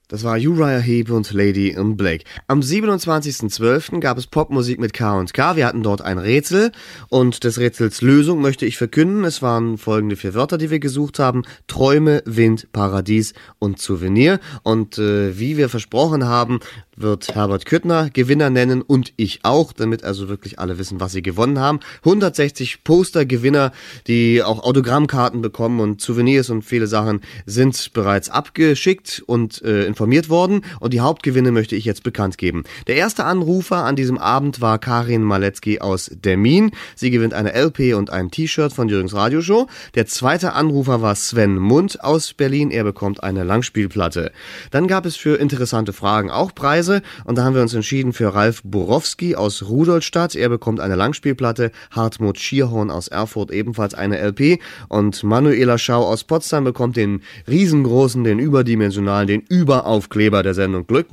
Das war Uriah Heep und Lady in Black. Am 27.12. gab es Popmusik mit K&K. Wir hatten dort ein Rätsel und des Rätsels Lösung möchte ich verkünden. Es waren folgende 4 Wörter, die wir gesucht haben. Träume, Wind, Paradies und Souvenir. Und wie wir versprochen haben, wird Herbert Küttner Gewinner nennen und ich auch, damit also wirklich alle wissen, was sie gewonnen haben. 160 Poster-Gewinner, die auch Autogrammkarten bekommen und Souvenirs und viele Sachen sind bereits abgeschickt und informiert worden und die Hauptgewinne möchte ich jetzt bekannt geben. Der erste Anrufer an diesem Abend war Karin Maletzki aus Demmin. Sie gewinnt eine LP und ein T-Shirt von Jürgens Radioshow. Der zweite Anrufer war Sven Mund aus Berlin. Er bekommt eine Langspielplatte. Dann gab es für interessante Fragen auch Preise. Und da haben wir uns entschieden für Ralf Borowski aus Rudolstadt. Er bekommt eine Langspielplatte. Hartmut Schierhorn aus Erfurt ebenfalls eine LP. Und Manuela Schau aus Potsdam bekommt den riesengroßen, den überdimensionalen, den Überaufkleber der Sendung Glück.